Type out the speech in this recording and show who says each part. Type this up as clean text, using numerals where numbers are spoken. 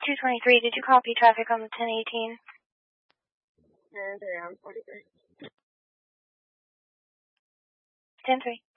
Speaker 1: 223, did you copy traffic on the 1018?
Speaker 2: And around 43.
Speaker 1: 10-3.